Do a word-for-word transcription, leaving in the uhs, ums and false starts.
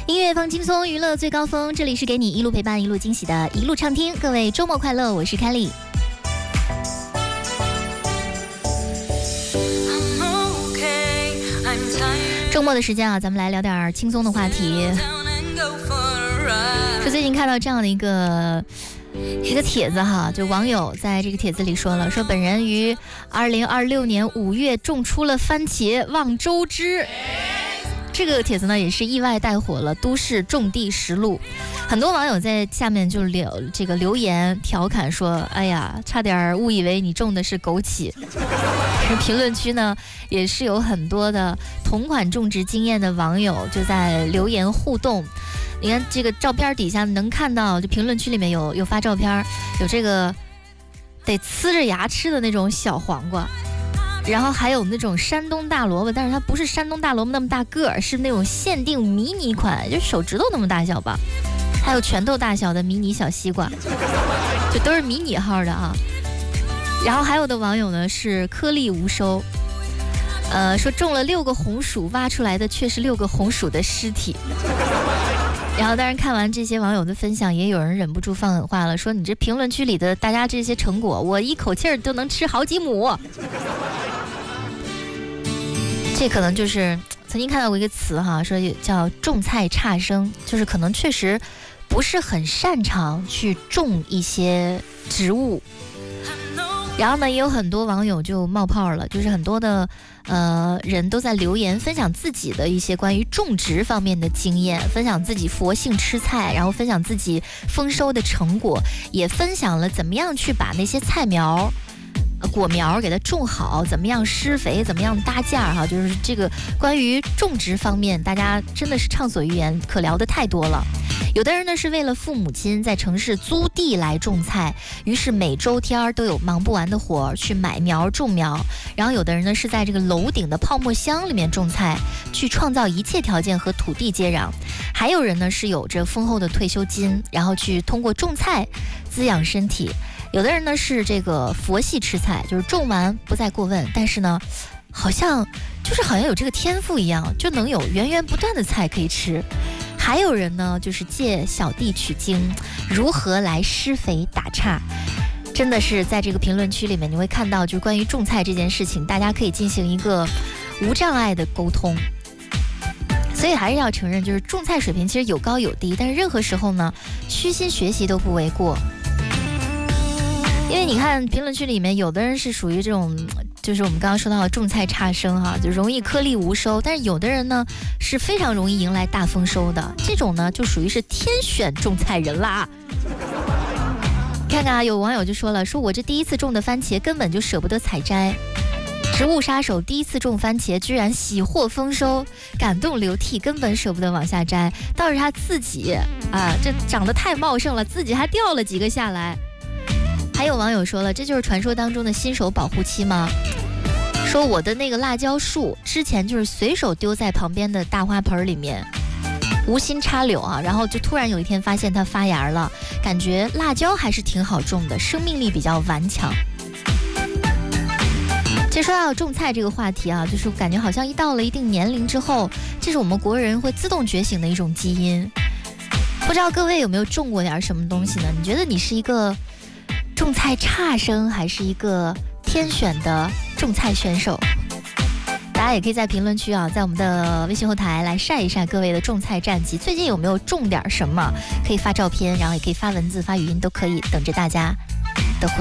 音乐放轻松，娱乐最高峰，这里是给你一路陪伴一路惊喜的一路畅听，各位周末快乐，我是凯莉。周末的时间啊，咱们来聊点轻松的话题。说最近看到这样的一个一个帖子哈，就网友在这个帖子里说了，说本人于二零二六年五月种出了番茄，望周知。这个帖子呢也是意外带火了都市种地实录，很多网友在下面就留这个留言调侃说，哎呀，差点误以为你种的是枸杞。评论区呢也是有很多的同款种植经验的网友就在留言互动。你看这个照片底下能看到，就评论区里面有有发照片，有这个得呲着牙吃的那种小黄瓜，然后还有那种山东大萝卜，但是它不是山东大萝卜那么大个儿，是那种限定迷你款，就手指头那么大小吧。还有拳头大小的迷你小西瓜，就都是迷你号的啊。然后还有的网友呢是颗粒无收，呃，说种了六个红薯，挖出来的却是六个红薯的尸体。然后当然看完这些网友的分享，也有人忍不住放狠话了，说你这评论区里的大家这些成果，我一口气儿都能吃好几亩。这可能就是曾经看到过一个词哈，说叫种菜差生，就是可能确实不是很擅长去种一些植物。然后呢，也有很多网友就冒泡了，就是很多的呃人都在留言分享自己的一些关于种植方面的经验，分享自己佛性吃菜，然后分享自己丰收的成果，也分享了怎么样去把那些菜苗果苗给它种好，怎么样施肥，怎么样搭架哈，就是这个关于种植方面，大家真的是畅所欲言，可聊的太多了。有的人呢是为了父母亲在城市租地来种菜，于是每周天都有忙不完的活去买苗种苗。然后有的人呢是在这个楼顶的泡沫箱里面种菜，去创造一切条件和土地接壤。还有人呢是有着丰厚的退休金，然后去通过种菜滋养身体。有的人呢是这个佛系吃菜，就是种完不再过问，但是呢好像就是好像有这个天赋一样，就能有源源不断的菜可以吃。还有人呢就是借小弟取经，如何来施肥打岔。真的是在这个评论区里面你会看到，就关于种菜这件事情，大家可以进行一个无障碍的沟通。所以还是要承认，就是种菜水平其实有高有低，但是任何时候呢虚心学习都不为过。因为你看评论区里面有的人是属于这种，就是我们刚刚说到的种菜差生哈，就容易颗粒无收，但是有的人呢是非常容易迎来大丰收的，这种呢就属于是天选种菜人啦。看看啊，有网友就说了，说我这第一次种的番茄根本就舍不得采摘，植物杀手第一次种番茄居然喜获丰收，感动流涕，根本舍不得往下摘，倒是他自己啊，这长得太茂盛了，自己还掉了几个下来。还有网友说了，这就是传说当中的新手保护期吗？说我的那个辣椒树之前就是随手丢在旁边的大花盆里面，无心插柳啊，然后就突然有一天发现它发芽了，感觉辣椒还是挺好种的，生命力比较顽强。其实说到种菜这个话题啊，就是感觉好像一到了一定年龄之后，这是我们国人会自动觉醒的一种基因。不知道各位有没有种过点什么东西呢？你觉得你是一个种菜差生，还是一个天选的种菜选手？大家也可以在评论区啊，在我们的微信后台来晒一晒各位的种菜战绩，最近有没有种点什么？可以发照片，然后也可以发文字、发语音，都可以，等着大家。